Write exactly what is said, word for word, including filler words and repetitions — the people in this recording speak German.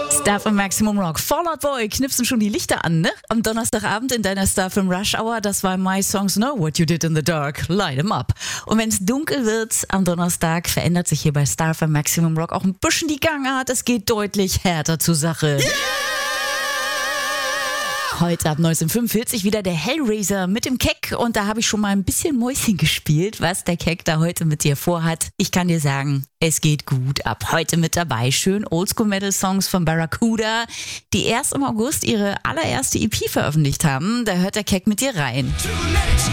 Starfm Maximum Rock. Fall Out Boy knipsen schon die Lichter an, ne? Am Donnerstagabend in deiner Starfm Rush Hour, das war My Songs Know What You Did in the Dark. Light 'em up. Und wenn es dunkel wird am Donnerstag, verändert sich hier bei Starfm Maximum Rock auch ein bisschen die Gangart. Es geht deutlich härter zur Sache. Yeah! Heute ab neunzehnhundertfünfundvierzig wieder der Hellraiser mit dem Keck und da habe ich schon mal ein bisschen Mäuschen gespielt, was der Keck da heute mit dir vorhat. Ich kann dir sagen, es geht gut ab. Heute mit dabei schön Oldschool-Metal-Songs von Barracuda, die erst im August ihre allererste E P veröffentlicht haben. Da hört der Keck mit dir rein.